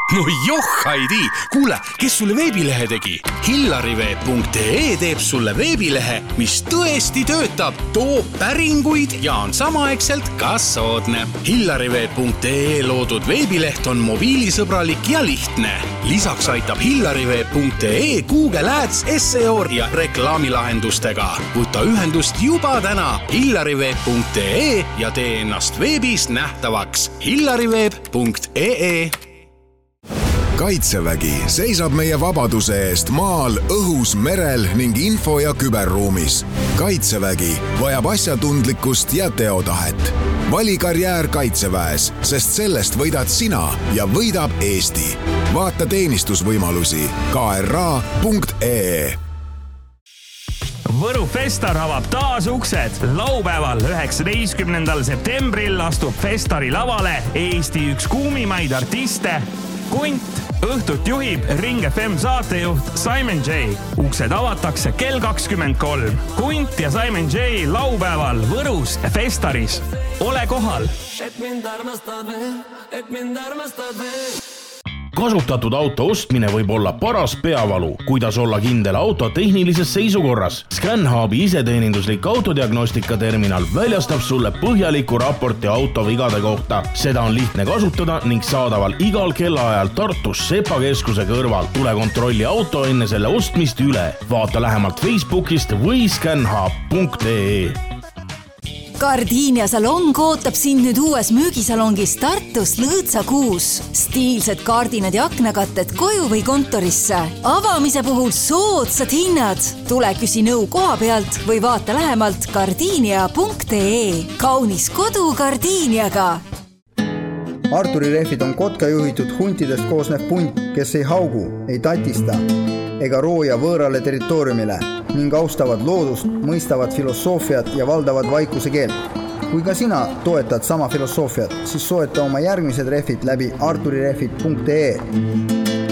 No Haidi, kuule, kes sulle veebilehe tegi? Hillariveeb.ee teeb sulle veebilehe, mis tõesti töötab, toob päringuid ja on samaaegselt ka soodne. Hillariveeb.ee loodud veebileht on mobiilisõbralik ja lihtne. Lisaks aitab Hillariveeb.ee Google Ads, SEO ja reklaamilahendustega. Võta ühendust juba täna Hillariveeb.ee ja tee ennast veebis nähtavaks. Hillariveeb.ee. Kaitsevägi seisab meie vabaduse eest maal, õhus, merel ning info- ja küberruumis. Kaitsevägi vajab asjatundlikkust ja teotahet. Vali karjäär Kaitseväes, sest sellest võidad sina ja võidab Eesti. Vaata teenistusvõimalusi kra.ee. Võru Festar avab taas uksed. Laupäeval 19. septembril astub Festari lavale Eesti üks kuumimaid artiste Kunt. Õhtut juhib Ring FM saatejuht Simon J. Uksed avatakse kell 23. Kunt ja Simon J laupäeval Võrus Festaris. Ole kohal! Et mind armastad veel. Kasutatud auto ostmine võib olla paras peavalu. Kuidas olla kindel auto tehnilises seisukorras? ScanHubi iseteeninduslik autodiagnostika terminal väljastab sulle põhjaliku raporti auto vigade kohta. Seda on lihtne kasutada ning saadaval igal kellaajal Tartus Sepa keskuse kõrval. Tule kontrolli auto enne selle ostmist üle. Vaata lähemalt Facebookist või scanhub.ee. Gardinia salong ootab sind nüüd uues müügisalongis Tartus Lõõtsa 6. Stiilsed kardinad ja aknakatted koju või kontorisse. Avamise puhul soodsad hinnad. Tule küsi nõu koha pealt või vaata lähemalt gardinia.ee. Kaunis kodu Gardiniaga. Arturi rehvid on kotka juhitud huntidest koosnev punt, kes ei haugu, ei tatista ega rooja võõrale territooriumile ning austavad loodust, mõistavad filosoofiat ja valdavad vaikuse keelt. Kui ka sina toetad sama filosoofiat, siis soeta oma järgmised rehvid läbi arturirehvid.ee.